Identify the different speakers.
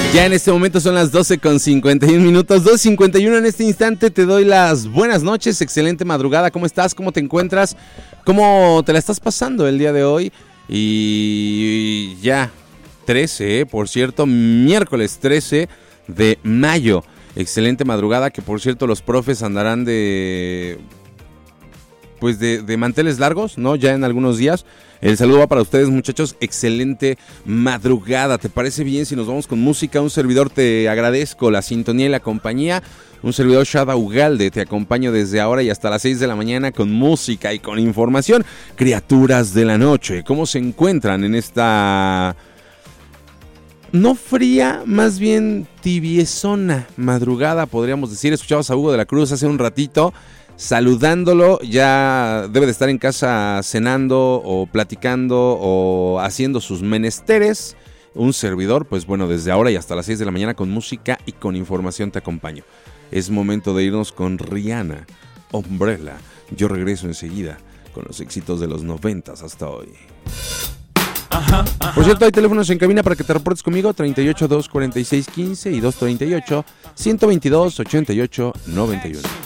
Speaker 1: Ya en este momento son las 12:51, 2:51 en este instante. Te doy las buenas noches, excelente madrugada. ¿Cómo estás? ¿Cómo te encuentras? ¿Cómo te la estás pasando el día de hoy? Y ya 13, por cierto, miércoles 13 de mayo. Excelente madrugada, que por cierto los profes andarán de manteles largos, ¿no? Ya en algunos días. El saludo va para ustedes, muchachos. Excelente madrugada. ¿Te parece bien si nos vamos con música? Un servidor, te agradezco la sintonía y la compañía. Un servidor, Shada Ugalde, te acompaño desde ahora y hasta las 6 de la mañana con música y con información. Criaturas de la noche, ¿cómo se encuentran en esta... no fría, más bien tibiezona madrugada, podríamos decir? Escuchabas a Hugo de la Cruz hace un ratito, saludándolo. Ya debe de estar en casa cenando o platicando o haciendo sus menesteres. Un servidor, pues bueno, desde ahora y hasta las 6 de la mañana con música y con información te acompaño. Es momento de irnos con Rihanna, Umbrella. Yo regreso enseguida con los éxitos de los 90s hasta hoy. Por cierto, hay teléfonos en cabina para que te reportes conmigo: 38 246 15 y 238 122 88 91.